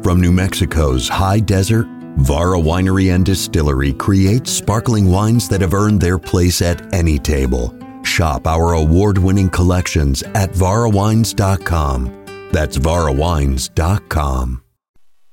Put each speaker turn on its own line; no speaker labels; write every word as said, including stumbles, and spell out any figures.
From New Mexico's high desert, Vara Winery and Distillery creates sparkling wines that have earned their place at any table. Shop our award-winning collections at vara wines dot com. That's vara wines dot com.